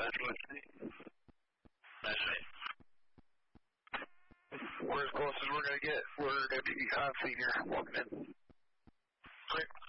That's right. We're as close as we're going to get. We're going to be on senior walking in. Quick.